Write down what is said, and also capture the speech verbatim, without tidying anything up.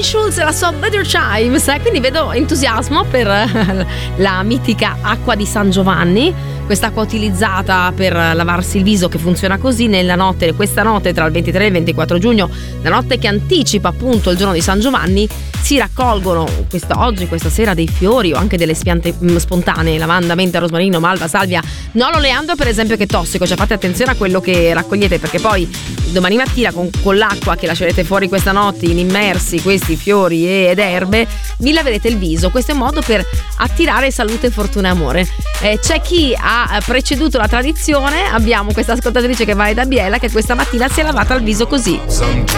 Schulz e la sua Better Chimes, eh? Quindi vedo entusiasmo per la mitica acqua di San Giovanni, quest'acqua utilizzata per lavarsi il viso, che funziona così nella notte, questa notte tra il ventitré e il ventiquattro giugno, la notte che anticipa appunto il giorno di San Giovanni, si raccolgono questa, oggi, questa sera, dei fiori o anche delle piante spontanee, lavanda, menta, rosmarino, malva, salvia, non oleandro per esempio, che è tossico, cioè fate attenzione a quello che raccogliete, perché poi domani mattina con, con l'acqua che lascerete fuori questa notte in immersi questi fiori ed erbe, vi laverete il viso. Questo è un modo per attirare salute, fortuna e amore. Eh, c'è chi ha preceduto la tradizione, abbiamo questa ascoltatrice che va da Biella che questa mattina si è lavata il viso così.